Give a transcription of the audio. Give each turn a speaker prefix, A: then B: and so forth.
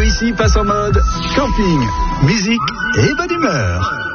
A: ici passe en mode camping, musique et bonne humeur.